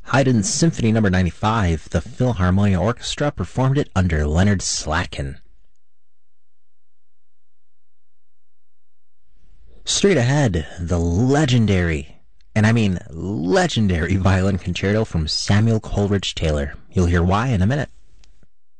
Haydn's Symphony No. 95, the Philharmonia Orchestra performed it under Leonard Slatkin. Straight ahead, the legendary, and I mean legendary violin concerto from Samuel Coleridge Taylor. You'll hear why in a minute.